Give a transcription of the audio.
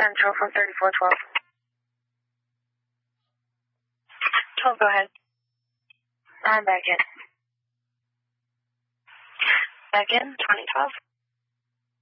Central from 3412. 12, go ahead. I'm back in. Back in, 2012.